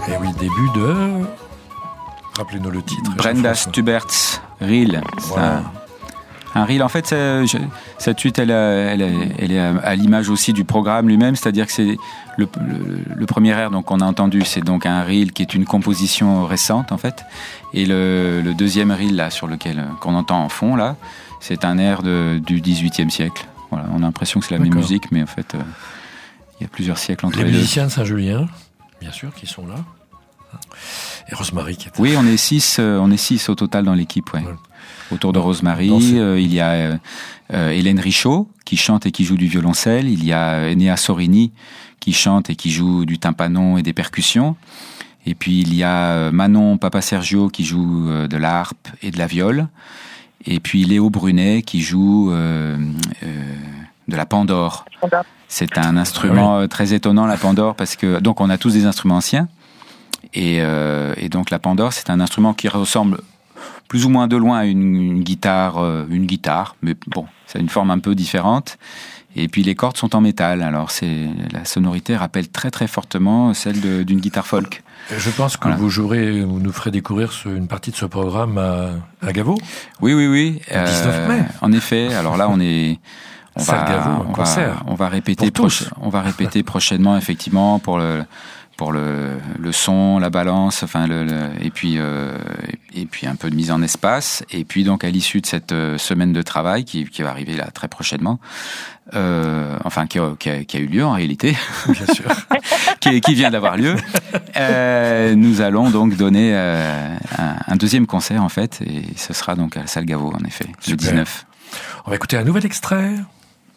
Et oui, début de... Rappelez-nous le titre. Brenda Stubert's Reel. Voilà. Un reel, en fait, cette suite, elle est à l'image aussi du programme lui-même, c'est-à-dire que c'est le premier air donc qu'on a entendu, c'est donc un reel qui est une composition récente, en fait, et le deuxième reel là sur lequel qu'on entend en fond là, c'est un air du XVIIIe siècle. Voilà, on a l'impression que c'est la même musique, mais en fait, il y a plusieurs siècles entre les deux. Les musiciens de Saint-Julien, bien sûr, qui sont là. Et Rosemary qui est... Oui, on est six au total dans l'équipe, ouais. Autour de Rosemary, il y a Hélène Richaud qui chante et qui joue du violoncelle. Il y a Enea Sorini qui chante et qui joue du tympanon et des percussions. Et puis il y a Manon Papa-Sergio qui joue de la harpe et de la viole. Et puis Léo Brunet qui joue de la pandore. C'est un instrument très étonnant, la pandore, parce que donc on a tous des instruments anciens. Et donc la pandore, c'est un instrument qui ressemble plus ou moins de loin à une guitare, mais bon, c'est une forme un peu différente. Et puis les cordes sont en métal, alors la sonorité rappelle très très fortement celle d'une guitare folk. Je pense que vous nous ferez découvrir une partie de ce programme à Gaveau. Oui. Le 19 mai. En effet, alors là on va répéter prochainement effectivement pour le son, la balance, enfin et puis un peu de mise en espace. Et puis donc à l'issue de cette semaine de travail qui va arriver là très prochainement, qui a eu lieu en réalité, bien sûr, qui vient d'avoir lieu. Nous allons donc donner un deuxième concert en fait, et ce sera donc à la salle Gaveau en effet, le 19. On va écouter un nouvel extrait.